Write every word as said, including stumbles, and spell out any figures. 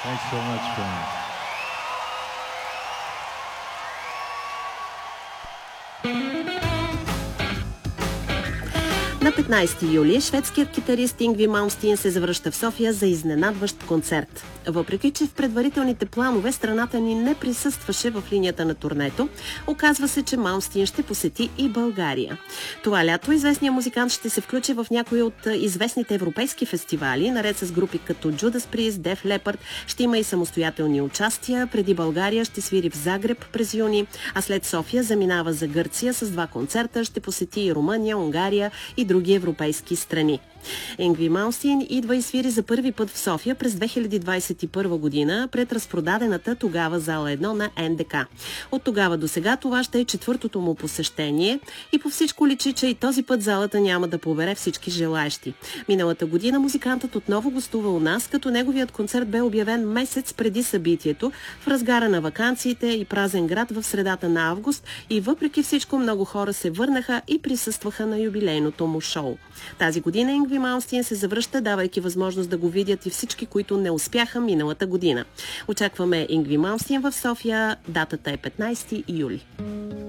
Thanks so much, friends. На петнайсети юли шведският китарист Ингви Малмстин се завръща в София за изненадващ концерт. Въпреки че в предварителните планове страната ни не присъстваше в линията на турнето, оказва се, че Малмстин ще посети и България. Това лято известният музикант ще се включи в някои от известните европейски фестивали, наред с групи като Judas Priest, Def Leppard, ще има и самостоятелни участия. Преди България ще свири в Загреб през юни, а след София заминава за Гърция с два концерта, ще посети и Румъния, Унгария и други европейски страни. Ингви Малмстин идва и свири за първи път в София през две хиляди двайсет и първа година пред разпродадената тогава зала едно на Ен Де Ка. От тогава до сега това ще е четвъртото му посещение и по всичко личи, че и този път залата няма да побере всички желаещи. Миналата година музикантът отново гостува у нас, като неговият концерт бе обявен месец преди събитието, в разгара на ваканциите и празен град в средата на август, и въпреки всичко много хора се върнаха и присъстваха на юбилейното му шоу. Тази година Ингви Малмстин се завръща, давайки възможност да го видят и всички, които не успяха миналата година. Очакваме Ингви Малмстин в София. Датата е петнайсети юли.